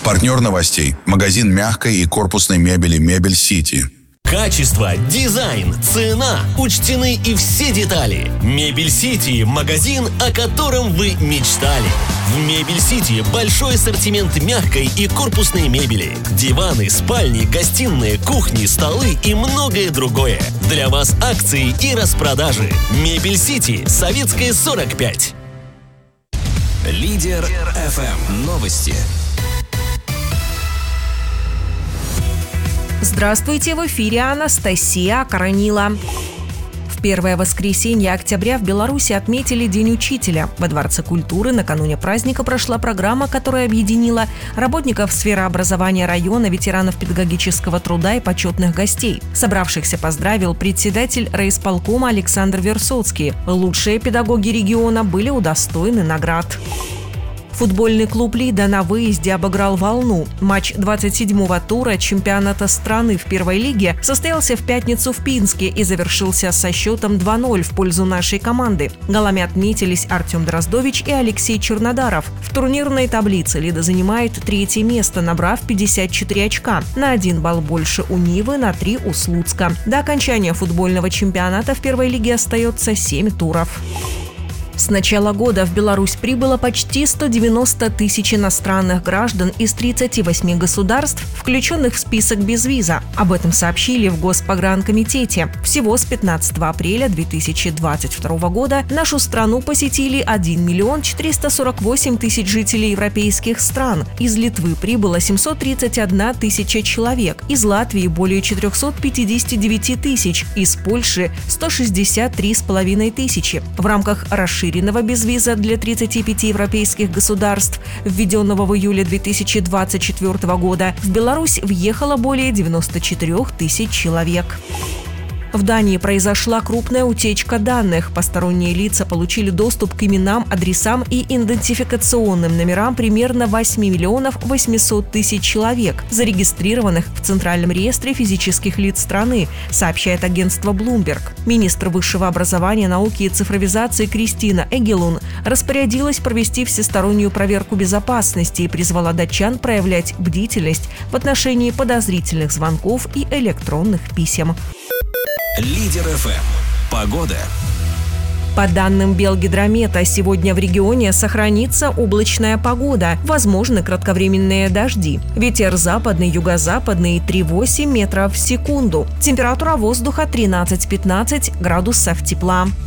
Партнер новостей – магазин мягкой и корпусной мебели «Мебель Сити». Качество, дизайн, цена – учтены и все детали. «Мебель Сити» – магазин, о котором вы мечтали. В «Мебель Сити» большой ассортимент мягкой и корпусной мебели. Диваны, спальни, гостиные, кухни, столы и многое другое. Для вас акции и распродажи. «Мебель Сити», Советская, 45. Лидер ФМ. Новости. Здравствуйте, в эфире Анастасия Коронила. В первое воскресенье октября в Беларуси отметили День учителя. Во Дворце культуры накануне праздника прошла программа, которая объединила работников сферы образования района, ветеранов педагогического труда и почетных гостей. Собравшихся поздравил председатель райисполкома Александр Версоцкий. Лучшие педагоги региона были удостоены наград. Футбольный клуб «Лида» на выезде обыграл «Волну». Матч 27-го тура чемпионата страны в первой лиге состоялся в пятницу в Пинске и завершился со счетом 2-0 в пользу нашей команды. Голами отметились Артем Дроздович и Алексей Чернодаров. В турнирной таблице «Лида» занимает 3-е место, набрав 54 очка. На 1 балл больше у Нивы, на 3 у Слуцка. До окончания футбольного чемпионата в первой лиге остается 7 туров. С начала года в Беларусь прибыло почти 190 тысяч иностранных граждан из 38 государств, включенных в список без виза. Об этом сообщили в Госпогранкомитете. Всего с 15 апреля 2022 года нашу страну посетили 1 миллион 448 тысяч жителей европейских стран. Из Литвы прибыло 731 тысяча человек, из Латвии более 459 тысяч, из Польши 163,5 тысячи. В рамках расширенного безвиза для 35 европейских государств, введенного в июле 2024 года, в Беларусь въехало более 94 тысяч человек. В Дании произошла крупная утечка данных. Посторонние лица получили доступ к именам, адресам и идентификационным номерам примерно 8 миллионов 800 тысяч человек, зарегистрированных в Центральном реестре физических лиц страны, сообщает агентство Bloomberg. Министр высшего образования, науки и цифровизации Кристина Эгелун распорядилась провести всестороннюю проверку безопасности и призвала датчан проявлять бдительность в отношении подозрительных звонков и электронных писем. Лидер ФМ. Погода. По данным Белгидромета, сегодня в регионе сохранится облачная погода, возможны кратковременные дожди. Ветер западный, юго-западный 3,8 метров в секунду. Температура воздуха 13-15 градусов тепла.